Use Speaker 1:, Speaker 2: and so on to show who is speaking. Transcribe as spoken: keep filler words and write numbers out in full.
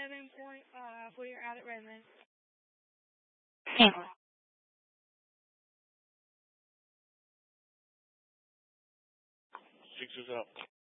Speaker 1: seven point five for your Alec Redmond. Hamlin.
Speaker 2: Six is up.